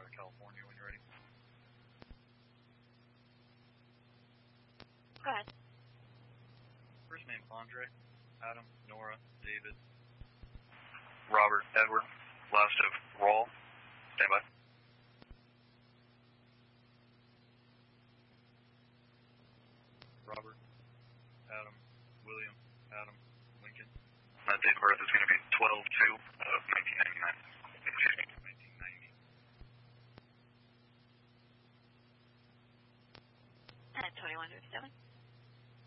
California when you're ready. Go ahead. First name Andre, Adam, Nora, David, Robert, Edward, last of Rawl. Stand by. Robert, Adam, William, Adam, Lincoln. That date of birth is going to be 12/2 of 1999. Excuse me, 1990. And 21 to 7.